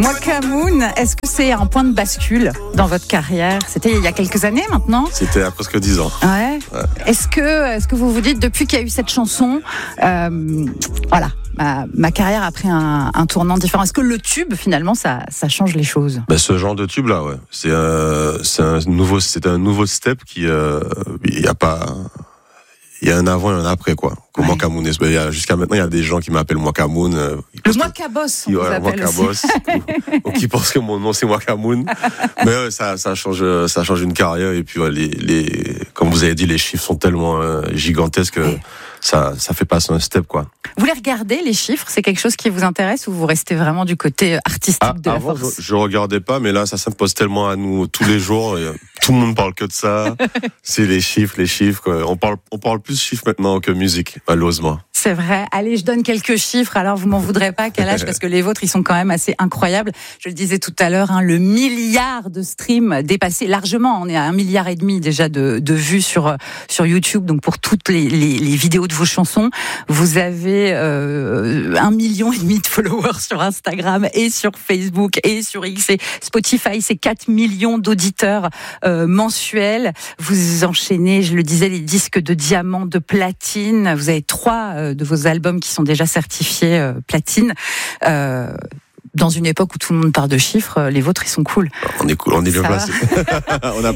Mwakamoon, est-ce que c'est un point de bascule dans votre carrière? C'était il y a quelques années maintenant? C'était il y a presque 10 ans. Ouais. Est-ce que vous vous dites, depuis qu'il y a eu cette chanson, voilà, ma carrière a pris un tournant différent? Est-ce que le tube, finalement, ça change les choses? Ce genre de tube là, ouais, c'est un nouveau step qui il y a un avant et un après, quoi. Comme Mwakamoon. Jusqu'à maintenant, il y a des gens qui m'appellent Mwakamoon. Le Mwakaboss, on vous appelle aussi. Donc, ils pensent que mon nom, c'est Mwakamoon. Mais ça change une carrière. Et puis, comme vous avez dit, les chiffres sont tellement gigantesques que ça fait passer un step, quoi. Vous les regardez, les chiffres? C'est quelque chose qui vous intéresse ou vous restez vraiment du côté artistique de la avant, force? je regardais pas, mais là, ça s'impose tellement à nous tous les jours. Et tout le monde parle que de ça. C'est les chiffres, quoi. On parle plus chiffres maintenant que musique, malheureusement. C'est vrai. Allez, je donne quelques chiffres. Alors, vous m'en voudrez pas, quel âge, parce que les vôtres, ils sont quand même assez incroyables. Je le disais tout à l'heure, le milliard de streams dépassé largement. On est à 1,5 milliard déjà de vues sur YouTube. Donc, pour toutes les vidéos de vos chansons, vous avez 1,5 million de followers sur Instagram et sur Facebook et sur X et Spotify. C'est 4 millions d'auditeurs mensuels. Vous enchaînez, je le disais, les disques de diamant, de platine. Vous avez 3 de vos albums qui sont déjà certifiés platine. Dans une époque où tout le monde parle de chiffres, les vôtres, ils sont cool. On est cool, on est bien placés.